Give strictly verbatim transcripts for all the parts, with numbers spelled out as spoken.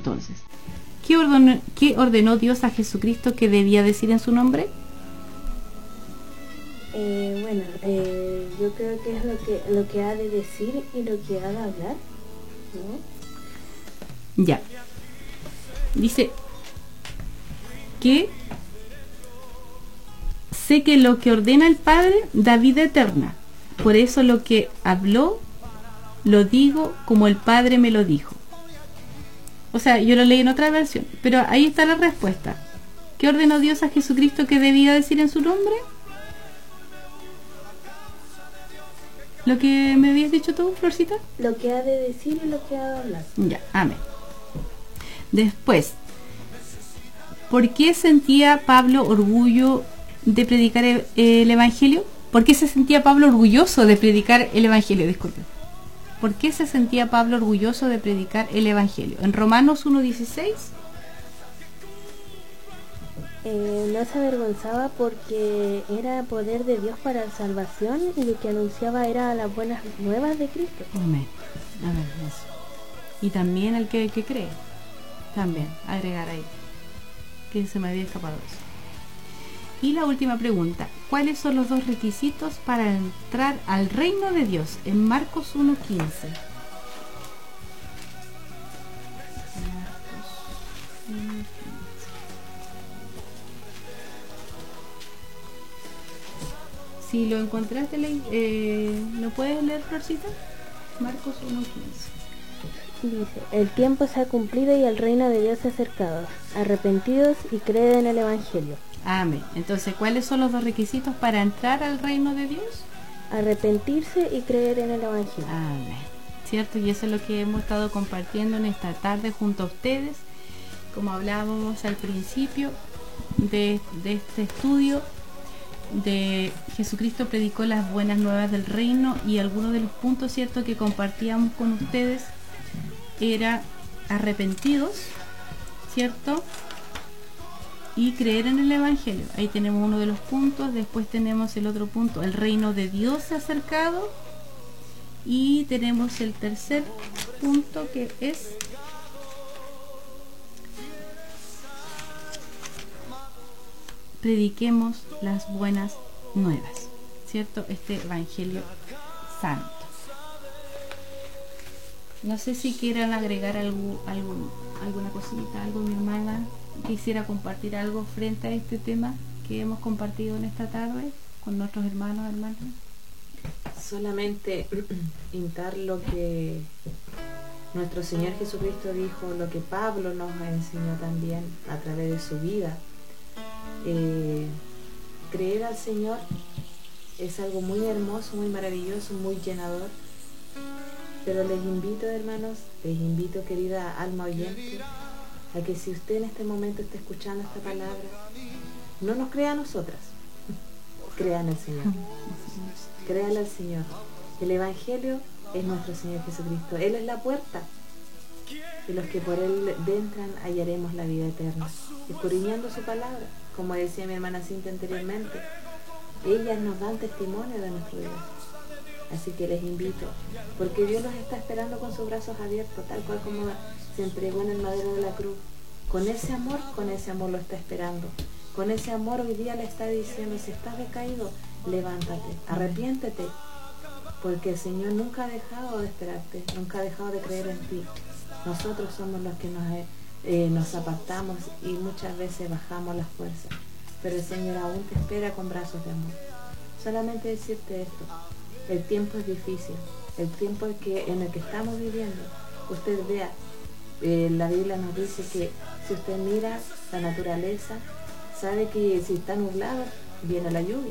entonces, ¿qué ordenó, qué ordenó Dios a Jesucristo que debía decir en su nombre? Eh, bueno, eh, yo creo que es lo que lo que ha de decir y lo que ha de hablar, ¿no? Ya. Dice que sé que lo que ordena el Padre da vida eterna. Por eso lo que habló lo digo como el Padre me lo dijo. O sea, yo lo leí en otra versión, pero ahí está la respuesta. ¿Qué ordenó Dios a Jesucristo que debía decir en su nombre? ¿Lo que me habías dicho tú, Florcita? Lo que ha de decir y lo que ha de hablar. Ya, amén. Después, ¿por qué sentía Pablo orgullo de predicar el, el Evangelio? ¿Por qué se sentía Pablo orgulloso de predicar el Evangelio? Disculpe. ¿Por qué se sentía Pablo orgulloso de predicar el Evangelio? En Romanos uno dieciséis. Eh, no se avergonzaba porque era poder de Dios para la salvación y lo que anunciaba era las buenas nuevas de Cristo. Amén. Amén, eso. Y también el que, que cree. También, agregar ahí. Que se me había escapado eso. Y la última pregunta. ¿Cuáles son los dos requisitos para entrar al reino de Dios? En Marcos uno quince. Si lo encontraste, eh, ¿lo puedes leer, Florcita? Marcos uno quince. Dice, el tiempo se ha cumplido y el reino de Dios se ha acercado. Arrepentidos y creed en el Evangelio. Amén. Entonces, ¿cuáles son los dos requisitos para entrar al reino de Dios? Arrepentirse y creer en el Evangelio. Amén. ¿Cierto? Y eso es lo que hemos estado compartiendo en esta tarde junto a ustedes. Como hablábamos al principio de, de este estudio, de Jesucristo predicó las buenas nuevas del reino, y algunos de los puntos, cierto, que compartíamos con ustedes era arrepentidos, cierto, y creer en el Evangelio. Ahí tenemos uno de los puntos. Después tenemos el otro punto, el reino de Dios se ha acercado, y tenemos el tercer punto, que es prediquemos las buenas nuevas, ¿cierto? Este Evangelio santo. No sé si quieran agregar algo, algo, alguna cosita, algo, mi hermana quisiera compartir algo frente a este tema que hemos compartido en esta tarde con nuestros hermanos, hermanas. Solamente intar lo que nuestro Señor Jesucristo dijo, lo que Pablo nos enseñó también a través de su vida. Eh, creer al Señor es algo muy hermoso, muy maravilloso, muy llenador, pero les invito, hermanos, les invito, querida alma oyente, a que si usted en este momento está escuchando esta palabra, no nos crea a nosotras, crean al Señor, créale al Señor. El Evangelio es nuestro Señor Jesucristo, Él es la puerta, y los que por Él entran hallaremos la vida eterna, escudriñando su palabra. Como decía mi hermana Cintia anteriormente, ellas nos dan testimonio de nuestro Dios. Así que les invito, porque Dios los está esperando con sus brazos abiertos, tal cual como se entregó en el madero de la cruz. Con ese amor, con ese amor lo está esperando. Con ese amor hoy día le está diciendo, si estás decaído, levántate, arrepiéntete, porque el Señor nunca ha dejado de esperarte, nunca ha dejado de creer en ti. Nosotros somos los que nos, eh, nos apartamos y muchas veces bajamos las fuerzas, pero el Señor aún te espera con brazos de amor. Solamente decirte esto, el tiempo es difícil, el tiempo que, en el que estamos viviendo. Usted vea, eh, la Biblia nos dice que si usted mira la naturaleza, sabe que si está nublado, viene la lluvia.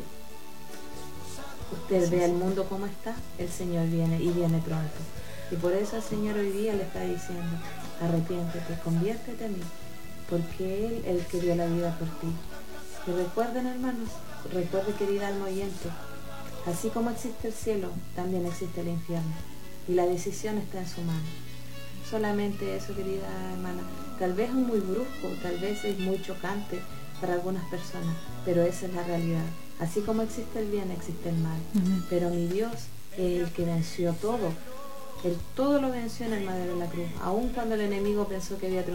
Usted ve el mundo como está, el Señor viene y viene pronto. Y por eso el Señor hoy día le está diciendo, arrepiéntete, conviértete a mí, porque Él es el que dio la vida por ti. Y recuerden, hermanos, recuerde, querida alma oyente, así como existe el cielo, también existe el infierno, y la decisión está en su mano. Solamente eso, querida hermana. Tal vez es muy brusco, tal vez es muy chocante para algunas personas, pero esa es la realidad. Así como existe el bien, existe el mal. Uh-huh. Pero mi Dios es el que venció todo. Él todo lo venció en el madero de la cruz, aun cuando el enemigo pensó que había